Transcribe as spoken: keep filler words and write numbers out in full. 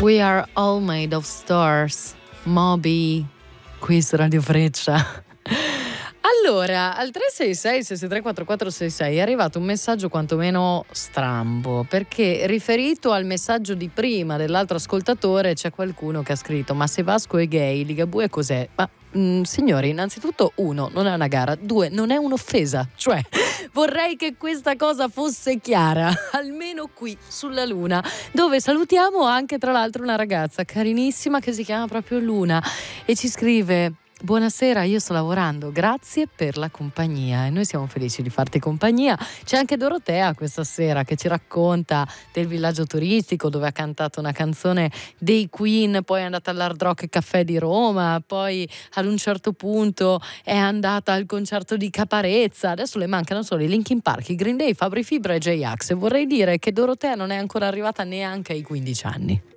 We are all made of stars. Moby, qui su Radio Freccia. Allora, al tre sei sei sei sei tre quattro quattro sei sei è arrivato un messaggio quantomeno strambo, perché riferito al messaggio di prima dell'altro ascoltatore c'è qualcuno che ha scritto: ma se Vasco è gay, Ligabue cos'è? Ma mh, signori, innanzitutto, uno, non è una gara, due, non è un'offesa, cioè vorrei che questa cosa fosse chiara, almeno qui sulla Luna, dove salutiamo anche tra l'altro una ragazza carinissima che si chiama proprio Luna e ci scrive: buonasera, io sto lavorando, grazie per la compagnia, e noi siamo felici di farti compagnia. C'è anche Dorotea questa sera che ci racconta del villaggio turistico dove ha cantato una canzone dei Queen, poi è andata all'Hard Rock Caffè di Roma, poi ad un certo punto è andata al concerto di Caparezza, adesso le mancano solo i Linkin Park, i Green Day, Fabri Fibra e J-Ax, e vorrei dire che Dorotea non è ancora arrivata neanche ai quindici anni.